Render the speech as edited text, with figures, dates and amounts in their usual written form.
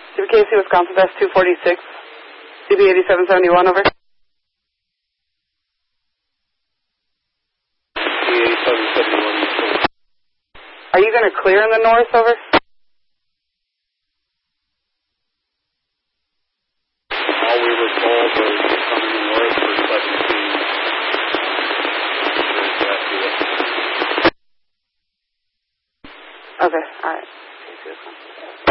CBKC, Wisconsin, Best 246, CB 8771, over. Are you going to clear in the north, over? All we were told was coming north for 17. Okay, all right.